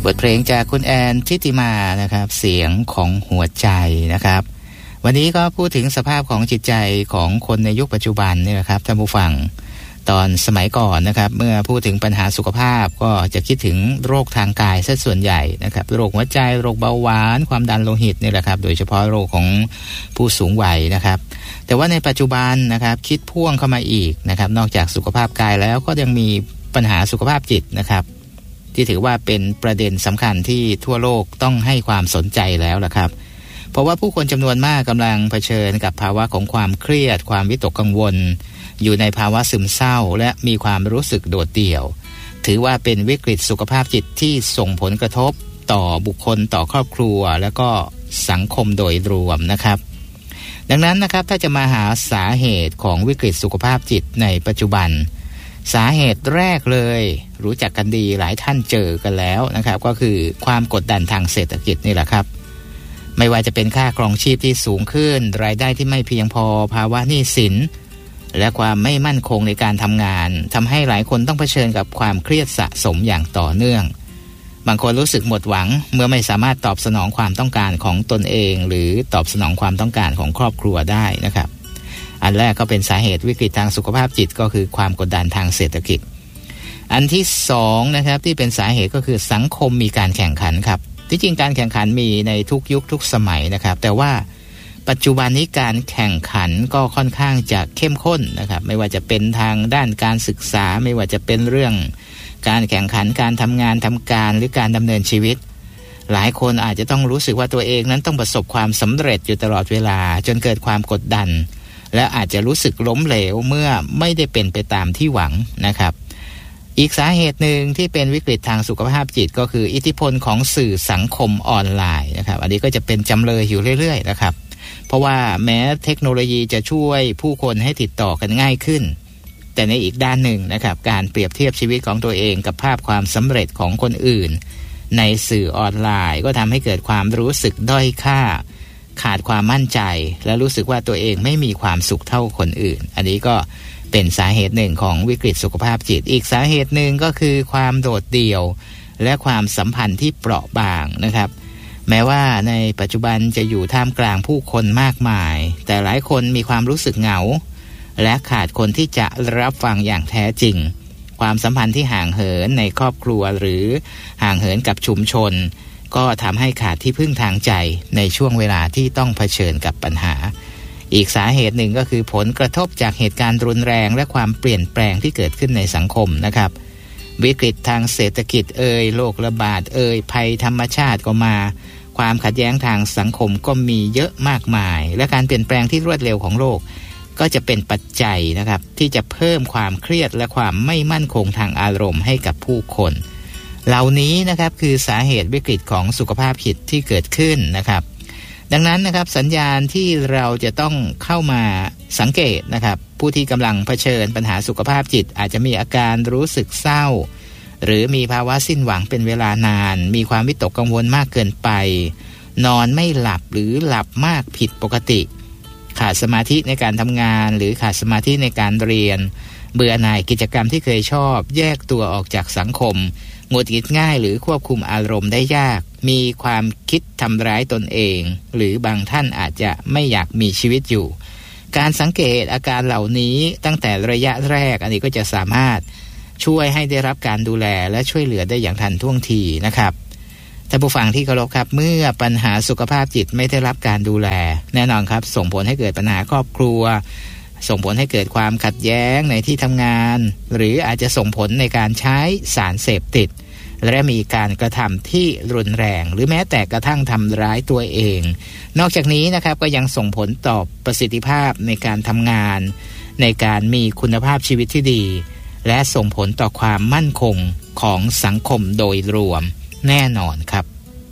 บทเพลงจากคุณแอนทิติมานะครับเสียงของหัวใจนะครับวันนี้ก็พูดถึงสภาพของจิตใจของคนในยุคปัจจุบันนี่แหละครับท่านผู้ฟังตอนสมัยก่อนนะครับเมื่อพูดถึงปัญหาสุขภาพก็จะคิดถึงโรคทางกายซะส่วนใหญ่นะครับโรคหัวใจโรคเบาหวานความดันโลหิตนี่แหละครับโดยเฉพาะโรคของผู้สูงวัยนะครับแต่ว่าในปัจจุบันนะครับคิดพ่วงเข้ามาอีกนะครับนอกจากสุขภาพกายแล้วก็ยังมีปัญหาสุขภาพจิตนะครับที่ถือว่าเป็นประเด็นสำคัญที่ทั่วโลกต้องให้ความสนใจแล้วล่ะครับเพราะว่าผู้คนจำนวนมากกำลังเผชิญกับภาวะของความเครียดความวิตกกังวลอยู่ในภาวะซึมเศร้าและมีความรู้สึกโดดเดี่ยวถือว่าเป็นวิกฤตสุขภาพจิตที่ส่งผลกระทบต่อบุคคลต่อครอบครัวและก็สังคมโดยรวมนะครับดังนั้นนะครับถ้าจะมาหาสาเหตุของวิกฤตสุขภาพจิตในปัจจุบันสาเหตุแรกเลยรู้จักกันดีหลายท่านเจอกันแล้วนะครับก็คือความกดดันทางเศรษฐกิจนี่แหละครับไม่ว่าจะเป็นค่าครองชีพที่สูงขึ้นรายได้ที่ไม่เพียงพอภาวะหนี้สินและความไม่มั่นคงในการทำงานทำให้หลายคนต้องเผชิญกับความเครียดสะสมอย่างต่อเนื่องบางคนรู้สึกหมดหวังเมื่อไม่สามารถตอบสนองความต้องการของตนเองหรือตอบสนองความต้องการของครอบครัวได้นะครับอันแรกก็เป็นสาเหตุวิกฤตทางสุขภาพจิตก็คือความกดดันทางเศรษฐกิจอันที่สองนะครับที่เป็นสาเหตุก็คือสังคมมีการแข่งขันครับที่จริงการแข่งขันมีในทุกยุคทุกสมัยนะครับแต่ว่าปัจจุบันนี้การแข่งขันก็ค่อนข้างจะเข้มข้นนะครับไม่ว่าจะเป็นทางด้านการศึกษาไม่ว่าจะเป็นเรื่องการแข่งขันการทำงานทำการหรือการดำเนินชีวิตหลายคนอาจจะต้องรู้สึกว่าตัวเองนั้นต้องประสบความสำเร็จอยู่ตลอดเวลาจนเกิดความกดดันและอาจจะรู้สึกล้มเหลวเมื่อไม่ได้เป็นไปตามที่หวังนะครับอีกสาเหตุหนึ่งที่เป็นวิกฤตทางสุขภาพจิตก็คืออิทธิพลของสื่อสังคมออนไลน์นะครับอันนี้ก็จะเป็นจำเลยอยู่เรื่อยๆนะครับเพราะว่าแม้เทคโนโลยีจะช่วยผู้คนให้ติดต่อกันง่ายขึ้นแต่ในอีกด้านหนึ่งนะครับการเปรียบเทียบชีวิตของตัวเองกับภาพความสำเร็จของคนอื่นในสื่อออนไลน์ก็ทำให้เกิดความรู้สึกด้อยค่าขาดความมั่นใจและรู้สึกว่าตัวเองไม่มีความสุขเท่าคนอื่นอันนี้ก็เป็นสาเหตุหนึ่งของวิกฤตสุขภาพจิตอีกสาเหตุหนึ่งก็คือความโดดเดี่ยวและความสัมพันธ์ที่เปราะบางนะครับแม้ว่าในปัจจุบันจะอยู่ท่ามกลางผู้คนมากมายแต่หลายคนมีความรู้สึกเหงาและขาดคนที่จะรับฟังอย่างแท้จริงความสัมพันธ์ที่ห่างเหินในครอบครัวหรือห่างเหินกับชุมชนก็ทำให้ขาดที่พึ่งทางใจในช่วงเวลาที่ต้องเผชิญกับปัญหาอีกสาเหตุหนึ่งก็คือผลกระทบจากเหตุการณ์รุนแรงและความเปลี่ยนแปลงที่เกิดขึ้นในสังคมนะครับวิกฤตทางเศรษฐกิจโรคระบาดภัยธรรมชาติก็มาความขัดแย้งทางสังคมก็มีเยอะมากมายและการเปลี่ยนแปลงที่รวดเร็วของโลกก็จะเป็นปัจจัยนะครับที่จะเพิ่มความเครียดและความไม่มั่นคงทางอารมณ์ให้กับผู้คนเหล่านี้นะครับคือสาเหตุวิกฤตของสุขภาพจิตที่เกิดขึ้นนะครับดังนั้นนะครับสัญญาณที่เราจะต้องเข้ามาสังเกตนะครับผู้ที่กำลังเผชิญปัญหาสุขภาพจิตอาจจะมีอาการรู้สึกเศร้าหรือมีภาวะสิ้นหวังเป็นเวลานานมีความวิตกกังวลมากเกินไปนอนไม่หลับหรือหลับมากผิดปกติขาดสมาธิในการทำงานหรือขาดสมาธิในการเรียนเบื่อหน่ายกิจกรรมที่เคยชอบแยกตัวออกจากสังคมหงุดหงิดง่ายหรือควบคุมอารมณ์ได้ยากมีความคิดทำร้ายตนเองหรือบางท่านอาจจะไม่อยากมีชีวิตอยู่การสังเกตอาการเหล่านี้ตั้งแต่ระยะแรกอันนี้ก็จะสามารถช่วยให้ได้รับการดูแลและช่วยเหลือได้อย่างทันท่วงทีนะครับท่านผู้ฟังที่เคารพครับเมื่อปัญหาสุขภาพจิตไม่ได้รับการดูแลแน่นอนครับส่งผลให้เกิดปัญหาครอบครัวส่งผลให้เกิดความขัดแย้งในที่ทำงานหรืออาจจะส่งผลในการใช้สารเสพติดและมีการกระทำที่รุนแรงหรือแม้แต่กระทั่งทำร้ายตัวเองนอกจากนี้นะครับก็ยังส่งผลต่อประสิทธิภาพในการทำงานในการมีคุณภาพชีวิตที่ดีและส่งผลต่อความมั่นคงของสังคมโดยรวมแน่นอนครับ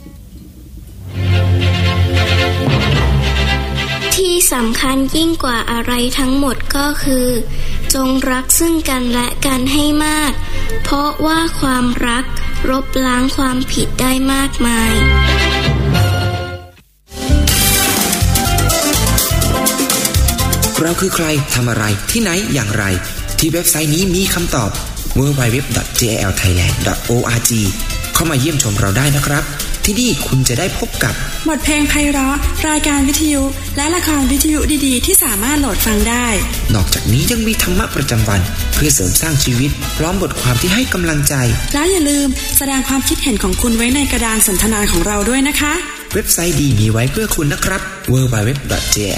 ที่สำคัญยิ่งกว่าอะไรทั้งหมดก็คือจงรักซึ่งกันและกันให้มากเพราะว่าความรักลบล้างความผิดได้มากมายเราคือใครทำอะไรที่ไหนอย่างไรที่เว็บไซต์นี้มีคำตอบ www.jalthailand.org เข้ามาเยี่ยมชมเราได้นะครับที่นี่คุณจะได้พบกับบทเพลงไพเราะรายการวิทยุและละครวิทยุดีๆที่สามารถโหลดฟังได้นอกจากนี้ยังมีธรรมะประจำวันเพื่อเสริมสร้างชีวิตพร้อมบทความที่ให้กำลังใจแล้วอย่าลืมแสดงความคิดเห็นของคุณไว้ในกระดานสนทนาของเราด้วยนะคะเว็บไซต์ดีมีไว้เพื่อคุณนะครับ www.jfn